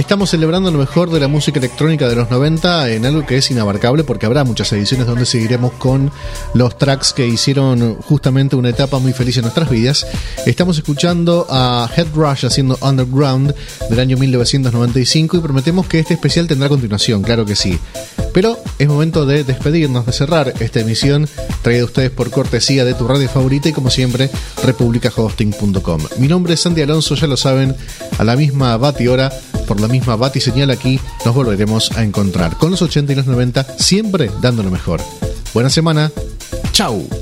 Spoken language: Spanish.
Estamos celebrando lo mejor de la música electrónica de los 90 en algo que es inabarcable, porque habrá muchas ediciones donde seguiremos con los tracks que hicieron justamente una etapa muy feliz en nuestras vidas. Estamos escuchando a Headrush haciendo Underground del año 1995 y prometemos que este especial tendrá continuación, claro que sí. Pero es momento de despedirnos, de cerrar esta emisión traída a ustedes por cortesía de tu radio favorita y como siempre, republicahosting.com. Mi nombre es Sandy Alonso, ya lo saben, a la misma batihora, por la misma batiseñal aquí, nos volveremos a encontrar con los 80 y los 90, siempre dando lo mejor. Buena semana, chau.